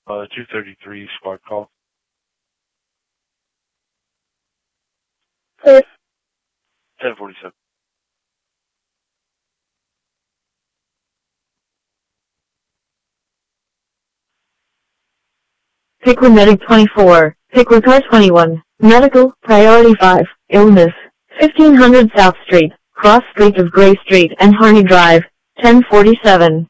233 squad call. Clear. 1047. Pickwick Medic 24, Pickwick Car 21, Medical, Priority 5, Illness, 1500 South Street, Cross Street of Gray Street and Harney Drive, 1047.